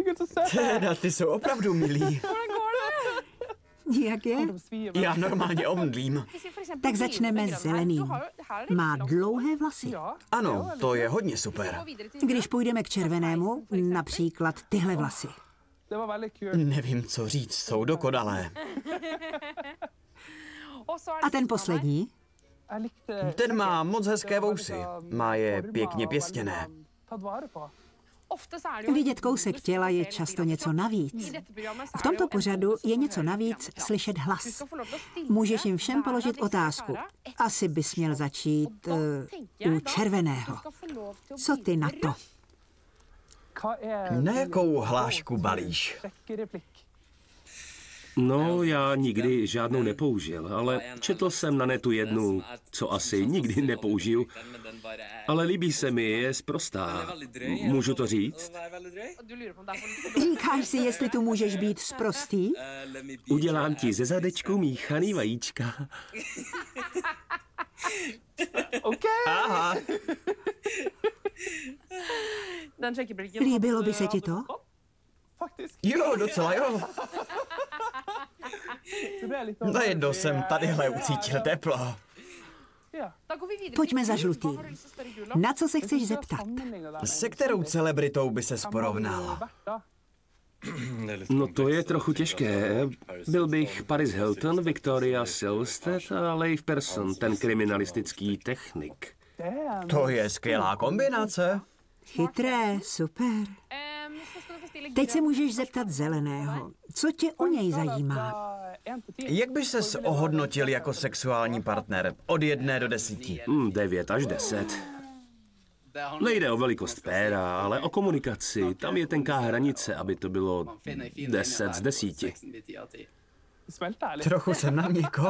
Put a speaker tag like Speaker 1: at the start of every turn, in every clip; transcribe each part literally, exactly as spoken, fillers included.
Speaker 1: Teda, ty jsou opravdu milí.
Speaker 2: Jak je?
Speaker 1: Já normálně omdlím.
Speaker 2: Tak začneme s zeleným. Má dlouhé vlasy.
Speaker 1: Ano, to je hodně super.
Speaker 2: Když půjdeme k červenému, například tyhle vlasy.
Speaker 1: Nevím, co říct, jsou dokonalé.
Speaker 2: A ten poslední?
Speaker 1: Ten má moc hezké vousy. Má je pěkně pěstěné.
Speaker 2: Vidět kousek těla je často něco navíc. V tomto pořadu je něco navíc slyšet hlas. Můžeš jim všem položit otázku. Asi bys měl začít uh, u červeného. Co ty na to?
Speaker 1: Na jakou hlášku balíš?
Speaker 3: No, já nikdy žádnou nepoužil, ale četl jsem na netu jednu, co asi nikdy nepoužiju, ale líbí se mi, je sprostá. Můžu to říct?
Speaker 2: Říkáš si, jestli tu můžeš být sprostý?
Speaker 3: Udělám ti ze zadečku míchaný vajíčka.
Speaker 1: Aha.
Speaker 2: Líbilo by se ti to?
Speaker 1: Jo, docela jo. Najednou jsem tadyhle ucítil teplo.
Speaker 2: Pojďme za žlutý. Na co se chceš zeptat?
Speaker 1: Se kterou celebritou by se porovnal?
Speaker 3: No to je trochu těžké. Byl bych Paris Hilton, Victoria Silvstedt a Leif Persson, ten kriminalistický technik.
Speaker 1: To je skvělá kombinace.
Speaker 2: Chytré, super. Teď se můžeš zeptat zeleného. Co tě o něj zajímá?
Speaker 1: Jak bys ses ohodnotil jako sexuální partner od jedné do desíti?
Speaker 3: Hmm, devět až deset. Nejde o velikost péra, ale o komunikaci. Tam je tenká hranice, aby to bylo deset z desíti.
Speaker 1: Trochu jsem na měko.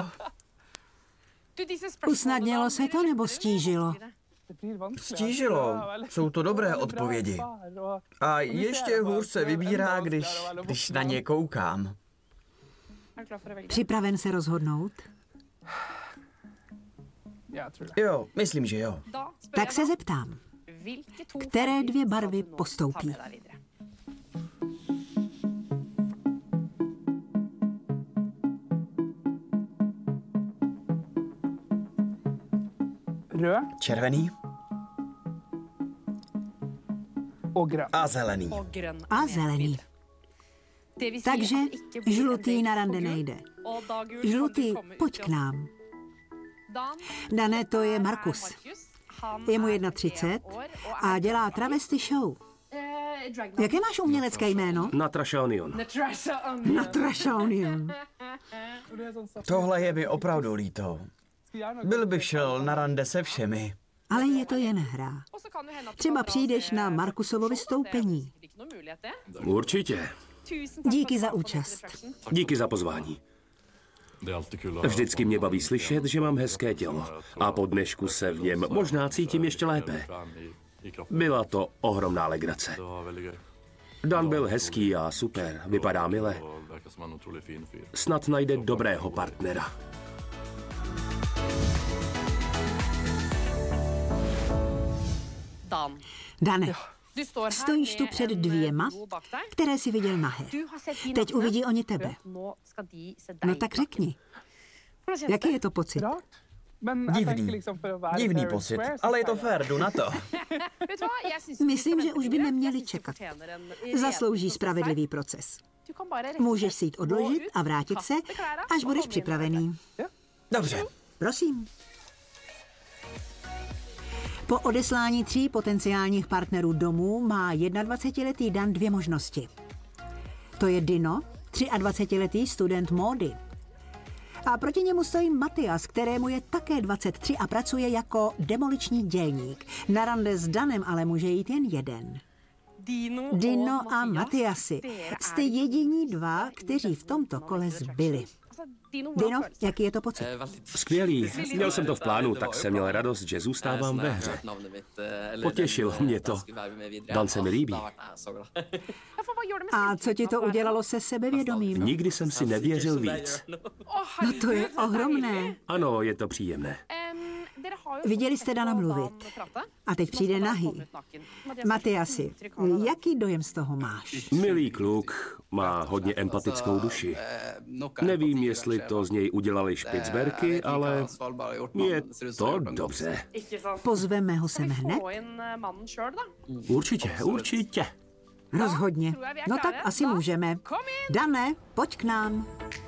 Speaker 2: Usnadnilo se to nebo stížilo?
Speaker 1: Stížilo. Jsou to dobré odpovědi. A ještě hůř se vybírá, když, když na ně koukám.
Speaker 2: Připraven se rozhodnout?
Speaker 1: Jo, myslím, že jo.
Speaker 2: Tak se zeptám. Které dvě barvy postoupí?
Speaker 1: Červený a zelený.
Speaker 2: A zelený. Takže žlutý na rande nejde. Žlutý, pojď k nám. Dané, to je Markus. Je mu třicet jedna a dělá travesty show. Jaké máš umělecké jméno?
Speaker 3: Natasha Onion.
Speaker 2: Natasha Onion.
Speaker 1: Tohle je mi opravdu líto. Byl bych šel na rande se všemi.
Speaker 2: Ale je to jen hra. Třeba přijdeš na Markusovo vystoupení.
Speaker 3: Určitě.
Speaker 2: Díky za účast.
Speaker 3: Díky za pozvání. Vždycky mě baví slyšet, že mám hezké tělo. A po dnešku se v něm možná cítím ještě lépe. Byla to ohromná legrace. Dan byl hezký a super, vypadá mile. Snad najde dobrého partnera.
Speaker 2: Dane, stojíš tu před dvěma, které si viděl nahé. Teď uvidí oni tebe. No tak řekni, jaký je to pocit?
Speaker 1: Divný. Divný pocit, ale je to fér, jdu na to.
Speaker 2: Myslím, že už by neměli čekat. Zaslouží spravedlivý proces. Můžeš si jít odložit a vrátit se, až budeš připravený.
Speaker 1: Dobře.
Speaker 2: Prosím. Po odeslání tří potenciálních partnerů domů má dvacetiletý Dan dvě možnosti. To je Dino, dvacetiletý student módy. A proti němu stojí Matias, kterému je také dvacet tři a pracuje jako demoliční dělník. Na rande s Danem ale může jít jen jeden. Dino a Matiasi. Jste jediní dva, kteří v tomto kole zbyli. Dino, jaký je to pocit?
Speaker 3: Skvělý. Měl jsem to v plánu, tak jsem měl radost, že zůstávám ve hře. Potěšilo mě to. Dan se mi líbí.
Speaker 2: A co ti to udělalo se sebevědomím?
Speaker 3: Nikdy jsem si nevěřil víc.
Speaker 2: No to je ohromné.
Speaker 3: Ano, je to příjemné.
Speaker 2: Viděli jste Dana mluvit. A teď přijde nahý. Matiasi, jaký dojem z toho máš?
Speaker 3: Milý kluk, má hodně empatickou duši. Nevím, jestli to z něj udělali Špicberky, ale je to dobře.
Speaker 2: Pozveme ho sem hned?
Speaker 3: Určitě, určitě.
Speaker 2: Rozhodně. No tak asi můžeme. Dane, pojď k nám.